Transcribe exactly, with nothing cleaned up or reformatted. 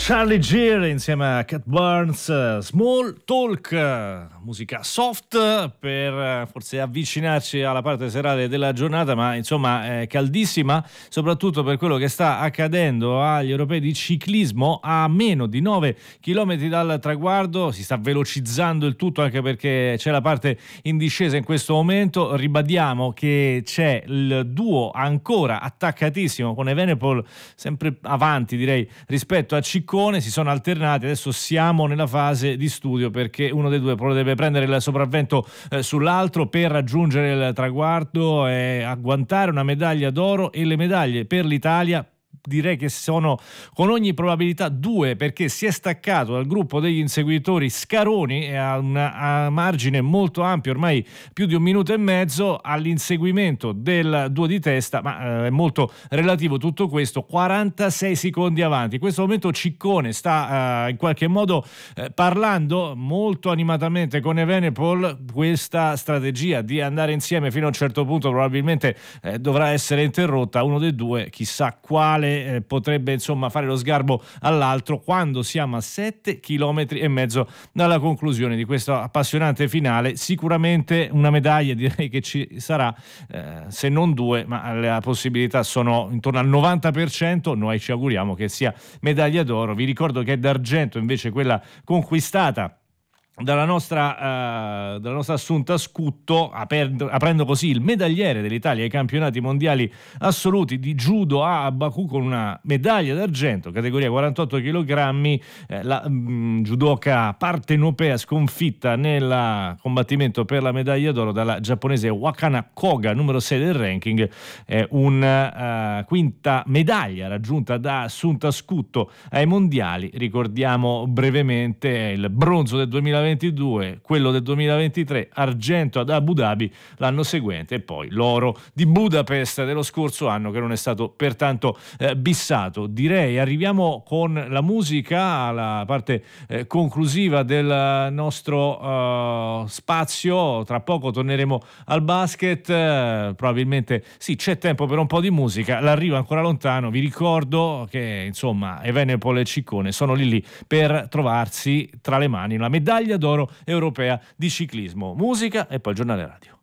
Charlie Gear insieme a Cat Burns, Small Talk, musica soft per forse avvicinarci alla parte serale della giornata, ma insomma è caldissima, soprattutto per quello che sta accadendo agli europei di ciclismo. A meno di nove chilometri dal traguardo si sta velocizzando il tutto, anche perché c'è la parte in discesa in questo momento. Ribadiamo che c'è il duo ancora attaccatissimo con Evenepoel sempre avanti, direi, rispetto a Ciccone. Si sono alternati, adesso siamo nella fase di studio perché uno dei due deve prendere il sopravvento eh, sull'altro per raggiungere il traguardo e agguantare una medaglia d'oro. E le medaglie per l'Italia direi che sono con ogni probabilità due, perché si è staccato dal gruppo degli inseguitori Scaroni e ha un margine molto ampio, ormai più di un minuto e mezzo all'inseguimento del duo di testa, ma eh, è molto relativo tutto questo, quarantasei secondi avanti. In questo momento Ciccone sta eh, in qualche modo eh, parlando molto animatamente con Evenepoel. Questa strategia di andare insieme fino a un certo punto probabilmente eh, dovrà essere interrotta. Uno dei due, chissà quale, Eh, potrebbe insomma fare lo sgarbo all'altro quando siamo a sette chilometri e mezzo dalla conclusione di questo appassionante finale. Sicuramente una medaglia direi che ci sarà, eh, se non due, ma le possibilità sono intorno al novanta per cento. Noi ci auguriamo che sia medaglia d'oro. Vi ricordo che è d'argento invece quella conquistata dalla nostra, uh, dalla nostra Assunta Scutto, aperendo, aprendo così il medagliere dell'Italia ai campionati mondiali assoluti di judo a Baku con una medaglia d'argento categoria quarantotto chilogrammi. Eh, la um, judoka partenopea sconfitta nel combattimento per la medaglia d'oro dalla giapponese Wakana Koga, numero sei del ranking. È una uh, quinta medaglia raggiunta da Assunta Scutto ai mondiali. Ricordiamo brevemente il bronzo del duemilaventidue, quello del duemilaventitré, argento ad Abu Dhabi l'anno seguente e poi l'oro di Budapest dello scorso anno, che non è stato pertanto eh, bissato. Direi arriviamo con la musica alla parte eh, conclusiva del nostro uh, spazio. Tra poco torneremo al basket, eh, probabilmente sì, c'è tempo per un po' di musica, l'arrivo è ancora lontano. Vi ricordo che insomma Evenepoel e Ciccone sono lì lì per trovarsi tra le mani la medaglia d'oro europea di ciclismo. Musica e poi il giornale radio.